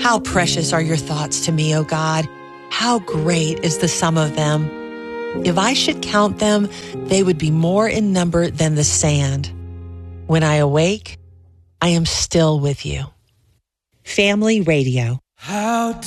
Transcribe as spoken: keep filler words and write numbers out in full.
How precious are your thoughts to me, O God. How great is the sum of them. If I should count them, they would be more in number than the sand. When I awake, I am still with you. Family Radio. How